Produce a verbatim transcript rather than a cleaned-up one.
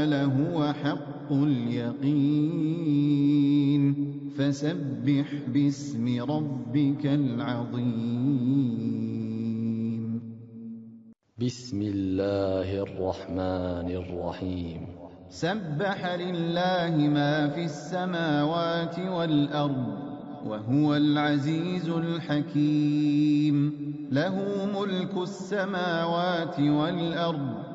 لهو حق اليقين فسبح باسم ربك العظيم. بسم الله الرحمن الرحيم. سبح لله ما في السماوات والأرض وهو العزيز الحكيم له ملك السماوات والأرض